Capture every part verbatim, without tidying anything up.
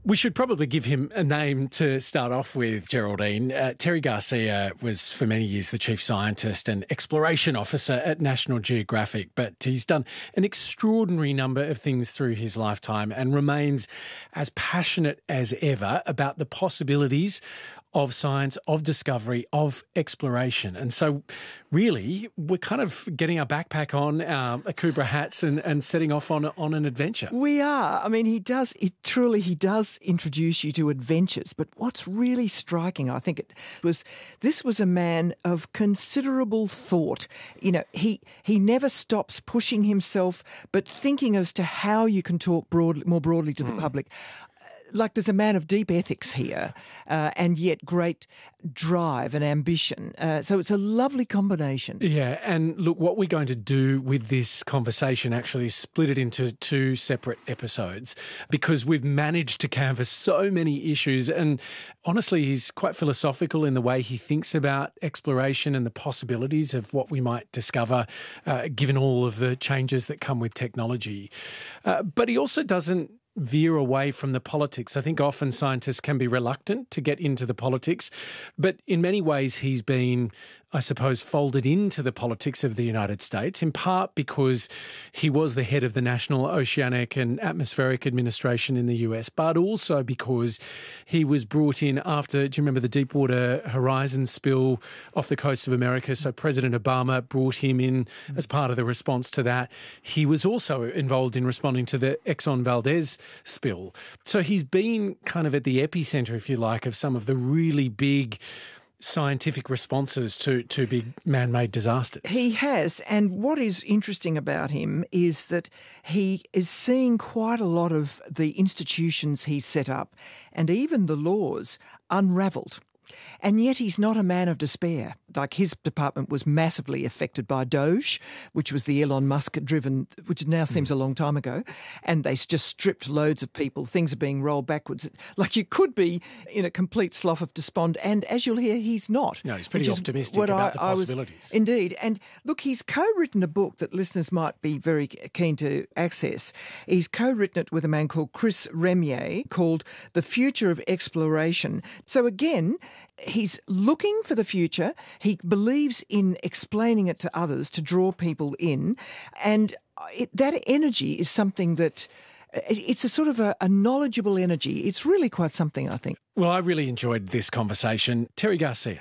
We should probably give him a name to start off with, Geraldine. Uh, Terry Garcia was for many years the chief scientist and exploration officer at National Geographic, but he's done an extraordinary number of things through his lifetime and remains as passionate as ever about the possibilities of science, of discovery, of exploration. And so really, we're kind of getting our backpack on, our Akubra hats and, and setting off on, on an adventure. We are. I mean, he does, it truly, he does introduce you to adventures. But what's really striking, I think, it was this was a man of considerable thought. You know, he he never stops pushing himself, but thinking as to how you can talk broad, more broadly to the mm. public. Like there's a man of deep ethics here, uh, and yet great drive and ambition. Uh, so it's a lovely combination. Yeah, and look, what we're going to do with this conversation actually is split it into two separate episodes because we've managed to canvass so many issues, and honestly, he's quite philosophical in the way he thinks about exploration and the possibilities of what we might discover, uh, given all of the changes that come with technology. Uh, but he also doesn't veer away from the politics. I think often scientists can be reluctant to get into the politics, but in many ways he's been, I suppose, folded into the politics of the United States, in part because he was the head of the National Oceanic and Atmospheric Administration in the U S, but also because he was brought in after, do you remember the Deepwater Horizon spill off the coast of America? So President Obama brought him in as part of the response to that. He was also involved in responding to the Exxon Valdez spill. So he's been kind of at the epicenter, if you like, of some of the really big scientific responses to, to big man-made disasters. He has, and what is interesting about him is that he is seeing quite a lot of the institutions he set up and even the laws unravelled. And yet he's not a man of despair. Like his department was massively affected by Doge, which was the Elon Musk-driven, which now seems mm. a long time ago, and they just stripped loads of people. Things are being rolled backwards. Like you could be in a complete slough of despond, and as you'll hear, he's not. No, he's pretty optimistic about I, the possibilities. Was, indeed. And look, he's co-written a book that listeners might be very keen to access. He's co-written it with a man called Chris Remier, called The Future of Exploration. So again, he's looking for the future. He believes in explaining it to others to draw people in. And it, that energy is something that it's a sort of a, a knowledgeable energy. It's really quite something, I think. Well, I really enjoyed this conversation. Terry Garcia.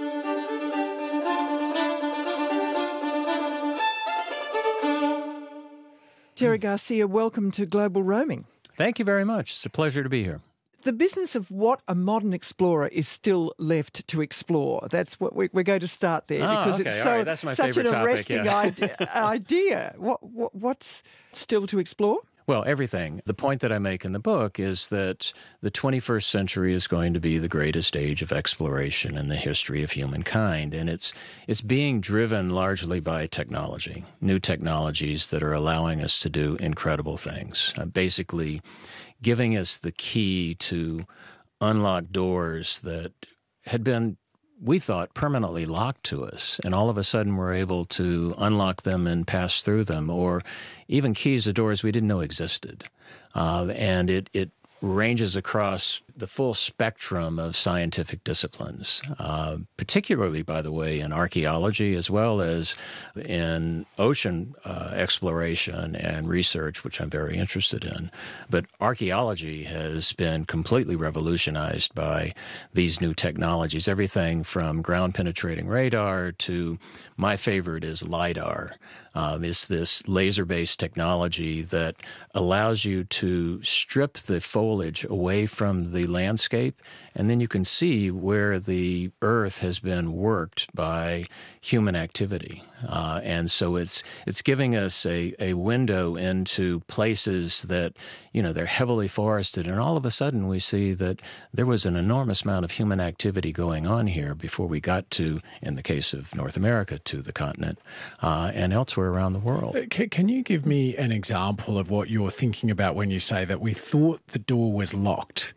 Terry Garcia, welcome to Global Roaming. Thank you very much. It's a pleasure to be here. The business of what a modern explorer is still left to explore. That's what we're going to start there because oh, okay. it's so right. That's my such an topic, arresting yeah. idea. idea. What, what what's still to explore? Well, everything. The point that I make in the book is that the twenty-first century is going to be the greatest age of exploration in the history of humankind, and it's it's being driven largely by technology, new technologies that are allowing us to do incredible things, uh, basically giving us the key to unlock doors that had been, we thought, permanently locked to us. And all of a sudden we're able to unlock them and pass through them, or even keys to doors we didn't know existed. Uh, and it, it ranges across the full spectrum of scientific disciplines, uh, particularly, by the way, in archaeology as well as in ocean uh, exploration and research, which I'm very interested in. But archaeology has been completely revolutionized by these new technologies, everything from ground-penetrating radar to, my favorite is LIDAR. Um, it's this laser-based technology that allows you to strip the foliage away from the landscape, and then you can see where the earth has been worked by human activity. Uh, and so it's it's giving us a, a window into places that, you know, they're heavily forested, and all of a sudden we see that there was an enormous amount of human activity going on here before we got to, in the case of North America, to the continent uh, and elsewhere around the world. Can, can you give me an example of what you're thinking about when you say that we thought the door was locked,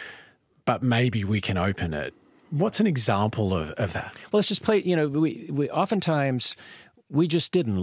but maybe we can open it? What's an example of, of that? Well, let's just play, you know, we, we oftentimes we just didn't